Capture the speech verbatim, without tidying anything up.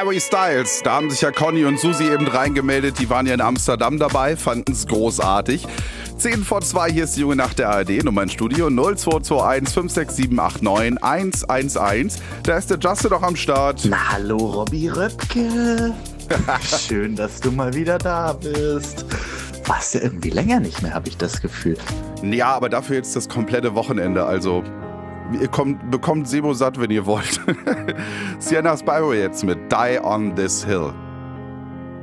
Harry Styles, da haben sich ja Conny und Susi eben reingemeldet, die waren ja in Amsterdam dabei, fanden es großartig. zehn vor zwei, hier ist die junge Nacht der A R D, Nummer ins Studio null zwei zwei eins fünf sechs sieben acht neun eins eins eins. Da ist der Justin doch am Start. Na, hallo Robby Röpke. Schön, dass du mal wieder da bist. Warst ja irgendwie länger nicht mehr, habe ich das Gefühl. Ja, aber dafür jetzt das komplette Wochenende, also ihr kommt, bekommt Sebo satt, wenn ihr wollt. Sienna Spyro jetzt mit Die on This Hill.